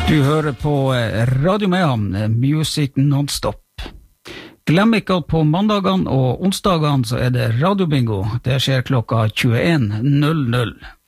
Du hører på Radio Mayhem, Music Non-Stop. Glem ikke at på mandagene og onsdagene så det radiobingo. Det skjer klokka 21:00.